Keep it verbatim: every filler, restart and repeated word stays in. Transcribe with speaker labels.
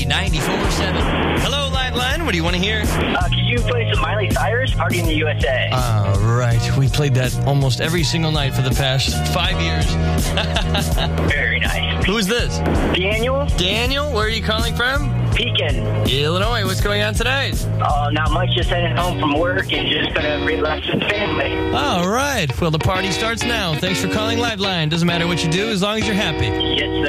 Speaker 1: Energy ninety-four point seven. Hello, Lifeline. What do you want to hear?
Speaker 2: Uh, could you play some Miley Cyrus, Party in the U S A?
Speaker 1: All right. We played that almost every single night for the past five years.
Speaker 2: Very nice.
Speaker 1: Who's this?
Speaker 2: Daniel?
Speaker 1: Daniel, where are you calling from?
Speaker 2: Pekin.
Speaker 1: Illinois. What's going on today?
Speaker 2: Oh, not much. Just heading home from work and just going to relax with the family.
Speaker 1: All right. Well, the party starts now. Thanks for calling Lifeline. Doesn't matter what you do as long as you're happy.
Speaker 2: Yes, sir.